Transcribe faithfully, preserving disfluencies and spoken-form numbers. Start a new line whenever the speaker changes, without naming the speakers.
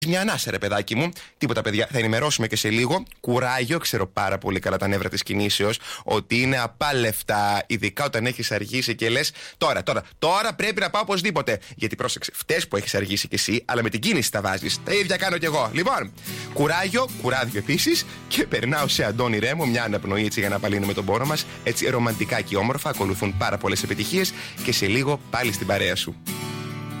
Μια ανάσα, ρε παιδάκι μου. Τίποτα, παιδιά, θα ενημερώσουμε και σε λίγο. Κουράγιο, ξέρω πάρα πολύ καλά τα νεύρα της κινήσεως, ότι είναι απάλευτα, ειδικά όταν έχεις αργήσει και λες τώρα, τώρα, τώρα πρέπει να πάω οπωσδήποτε. Γιατί πρόσεξε, φταίς που έχεις αργήσει κι εσύ, αλλά με την κίνηση τα βάζεις. Τα ίδια κάνω κι εγώ. Λοιπόν, κουράγιο, κουράδιο επίσης, και περνάω σε Αντώνη Ρέμο, μια αναπνοή έτσι για να απαλύνουμε τον πόνο μας. Έτσι ρομαντικά και όμορφα, ακολουθούν πάρα πολλές επιτυχίες και σε λίγο πάλι στην παρέα σου.